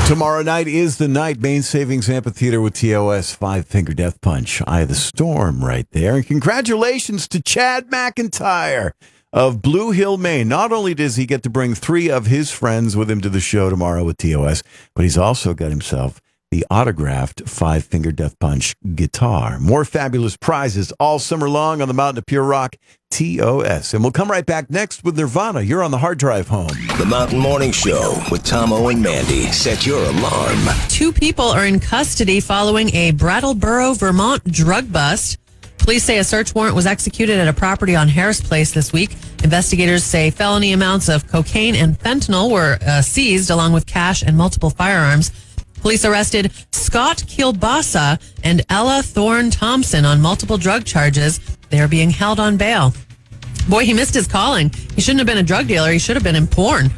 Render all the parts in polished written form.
Tomorrow night is the night. Main Savings Amphitheater with TOS, Five Finger Death Punch. Eye of the Storm right there. And congratulations to Chad McIntyre of Blue Hill, Maine. Not only does he get to bring 3 of his friends with him to the show tomorrow with TOS, but he's also got himself the autographed Five Finger Death Punch guitar. More fabulous prizes all summer long on the Mountain of Pure Rock, TOS. And we'll come right back next with Nirvana. You're on the hard drive home. The Mountain Morning Show with Tomo and Mandy. Set your alarm. 2 people are in custody following a Brattleboro, Vermont drug bust. Police say a search warrant was executed at a property on Harris Place this week. Investigators say felony amounts of cocaine and fentanyl were seized, along with cash and multiple firearms. Police arrested Scott Kielbasa and Ella Thorne Thompson on multiple drug charges. They are being held on bail. Boy, he missed his calling. He shouldn't have been a drug dealer. He should have been in porn.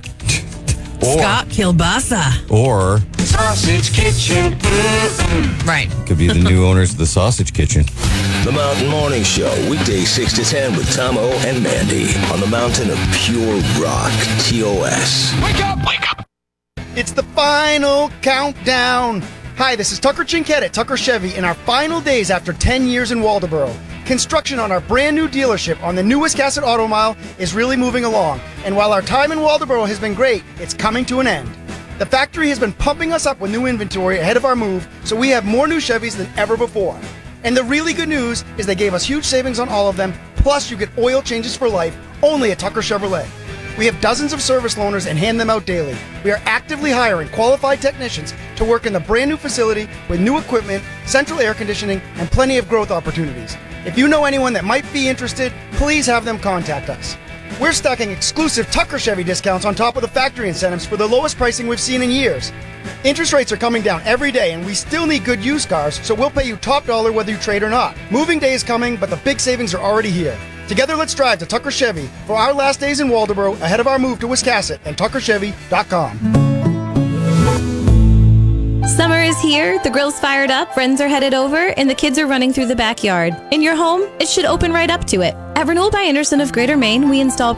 Scott Kielbasa. Or Sausage Kitchen. Right. could be the new owners of the Sausage Kitchen. The Mountain Morning Show, weekdays 6 to 10 with Tomo and Mandy on the Mountain of Pure Rock, TOS. Wake up! Wake up! It's the final countdown. Hi, this is Tucker Chinkett at Tucker Chevy in our final days after 10 years in Waldoboro. Construction on our brand new dealership on the new Wiscasset Auto Mile is really moving along. And while our time in Waldoboro has been great, it's coming to an end. The factory has been pumping us up with new inventory ahead of our move, so we have more new Chevys than ever before. And the really good news is they gave us huge savings on all of them, plus you get oil changes for life only at Tucker Chevrolet. We have dozens of service loaners and hand them out daily. We are actively hiring qualified technicians to work in the brand new facility with new equipment, central air conditioning, and plenty of growth opportunities. If you know anyone that might be interested, please have them contact us. We're stacking exclusive Tucker Chevy discounts on top of the factory incentives for the lowest pricing we've seen in years. Interest rates are coming down every day, and we still need good used cars, so we'll pay you top dollar whether you trade or not. Moving day is coming, but the big savings are already here. Together, let's drive to Tucker Chevy for our last days in Waldoboro ahead of our move to Wiscasset and tuckerchevy.com. Summer is here, the grill's fired up, friends are headed over, and the kids are running through the backyard. In your home, it should open right up to it. At Renewal by Anderson of Greater Maine, we install